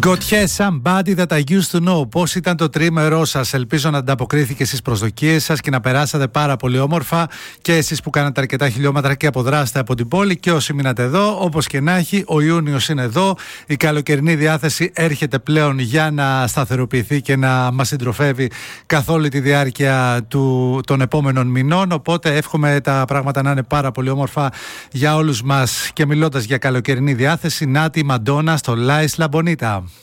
Γκοτιέ, somebody that I used to know. Πώς ήταν το τρίμερό σας? Ελπίζω να ανταποκρίθηκε στις προσδοκίες σας και να περάσατε πάρα πολύ όμορφα. Και εσείς που κάνατε αρκετά χιλιόμετρα και αποδράσατε από την πόλη, και όσοι μείνατε εδώ. Όπως και να έχει, ο Ιούνιος είναι εδώ. Η καλοκαιρινή διάθεση έρχεται πλέον για να σταθεροποιηθεί και να μας συντροφεύει καθ' όλη τη διάρκεια των επόμενων μηνών. Οπότε εύχομαι τα πράγματα να είναι πάρα πολύ όμορφα για όλους μας. Και μιλώντας για καλοκαιρινή διάθεση, να τη Μαντόνα στο La Isla Bonita.